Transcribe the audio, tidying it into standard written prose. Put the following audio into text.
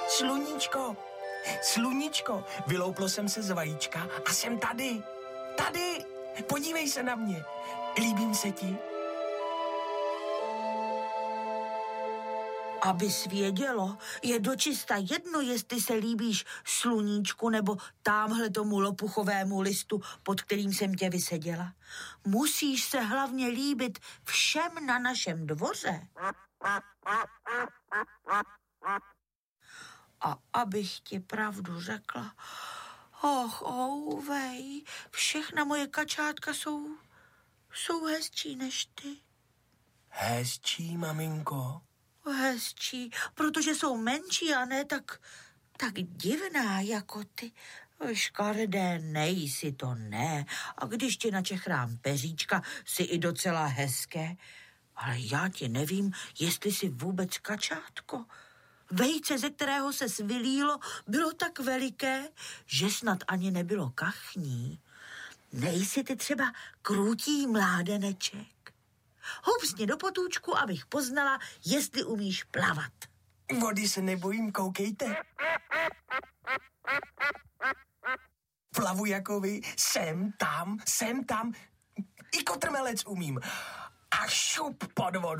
Sluníčko, sluníčko, vylouplo jsem se z vajíčka a jsem tady. Tady, podívej se na mě. Líbím se ti? Abys vědělo, je dočista jedno, jestli se líbíš sluníčku nebo támhle tomu lopuchovému listu, pod kterým jsem tě vyseděla. Musíš se hlavně líbit všem na našem dvoře. A abych ti pravdu řekla, ouvej, všechna moje kačátka jsou hezčí než ty. Hezčí, maminko? Hezčí, protože jsou menší a ne tak divná jako ty. Škaredé nejsi, to ne. A když ti načechrám peříčka, jsi i docela hezké. Ale já ti nevím, jestli jsi vůbec kačátko. Vejce, ze kterého se svylílo, bylo tak veliké, že snad ani nebylo kachní. Nejsi ty třeba krůtí mládeneček? Hupsni do potůčku, abych poznala, jestli umíš plavat. Vody se nebojím, koukejte. Plavu jako vy, sem tam. I kotrmelec umím. A šup pod vodu.